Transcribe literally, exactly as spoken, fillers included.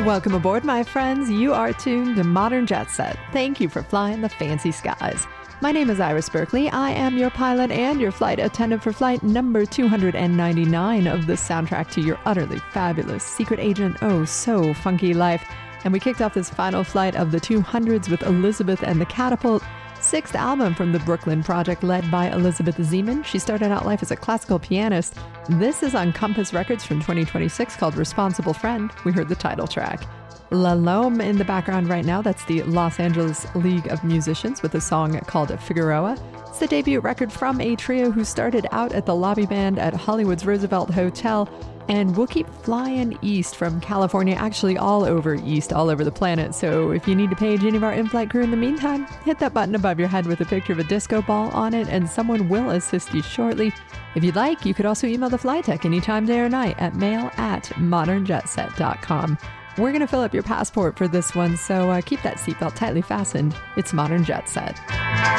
Welcome aboard, my friends. You are tuned to Modern Jet Set. Thank you for flying the fancy skies. My name is Iris Berkeley. I am your pilot and your flight attendant for flight number two hundred ninety-nine of the soundtrack to your utterly fabulous secret agent, oh so funky life. And we kicked off this final flight of the two hundreds with Elizabeth and the Catapult, sixth album from the Brooklyn Project led by Elizabeth Zeman. She started out life as a classical pianist. This is on Compass Records from twenty twenty-six called Responsible Friend. We heard the title track. La Lome in the background right now. That's the Los Angeles League of Musicians with a song called Figueroa. It's the debut record from a trio who started out at the lobby band at Hollywood's Roosevelt Hotel. And we'll keep flying east from California, actually all over east, all over the planet. So if you need to page any of our in-flight crew in the meantime, hit that button above your head with a picture of a disco ball on it, and someone will assist you shortly. If you'd like, you could also email the flight tech anytime, day or night, at mail at modern jet set dot com. We're going to fill up your passport for this one, so uh, keep that seatbelt tightly fastened. It's Modern Jet Set.